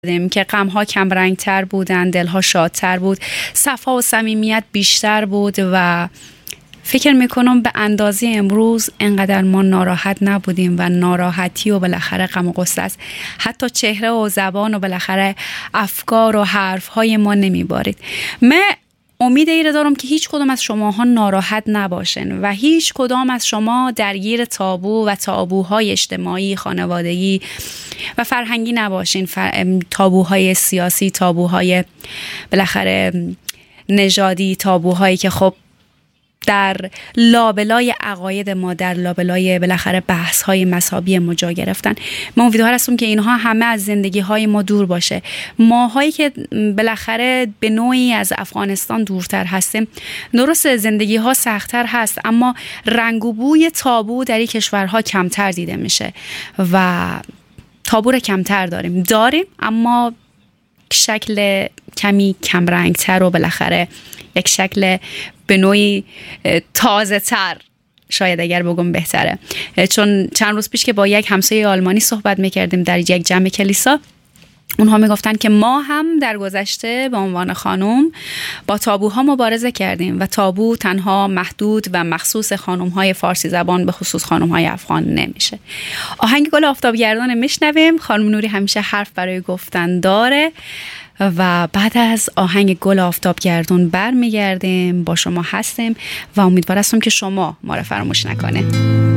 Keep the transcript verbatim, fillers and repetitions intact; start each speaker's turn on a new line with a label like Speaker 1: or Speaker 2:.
Speaker 1: که غم‌ها کم رنگ‌تر بودن، دل‌ها شادتر بود، صفا و صمیمیت بیشتر بود و فکر میکنم به اندازه امروز انقدر ما ناراحت نبودیم و ناراحتی و بالاخره غم و غصه است. حتی چهره و زبان و بالاخره افکار و حرف‌های ما نمیبارید. من امید این دارم که هیچ کدام از شماها ناراحت نباشن و هیچ کدام از شما درگیر تابو و تابوهای اجتماعی، خانوادگی و فرهنگی نباشین. فر... تابوهای سیاسی، تابوهای بالاخره نژادی، تابوهایی که خب در لابلای عقاید ما، در لابلای بالاخره بحث های مذهبی ما جا گرفتن. من امیدوار هستم که اینها همه از زندگی های ما دور باشه. ماهایی که بالاخره به نوعی از افغانستان دورتر هستیم، درست زندگی ها سخت‌تر هست، اما رنگ و بوی تابو در این کشورها کمتر دیده میشه و تابو رو کمتر داریم داریم اما شکل کمی کم رنگتر و بالاخره یک شکل به نوعی تازه تر، شاید اگر بگم بهتره. چون چند روز پیش که با یک همسایه آلمانی صحبت میکردیم در یک جمع کلیسا، اونها میگفتن که ما هم در گذشته به عنوان خانم با تابوها مبارزه کردیم و تابو تنها محدود و مخصوص خانم‌های فارسی زبان به خصوص خانم‌های افغان نمیشه. آهنگ گل آفتابگردان میشنویم. خانم نوری همیشه حرف برای گفتن داره و بعد از آهنگ گل آفتابگردان برمیگردیم، با شما هستیم و امیدوار هستم که شما ما رو فراموش نکنه.